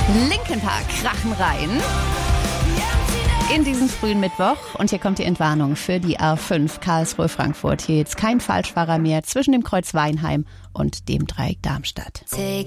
Linkin Park krachen rein in diesen frühen Mittwoch. Und hier kommt die Entwarnung für die A5 Karlsruhe-Frankfurt. Hier jetzt kein Falschfahrer mehr zwischen dem Kreuz Weinheim und dem Dreieck Darmstadt. Take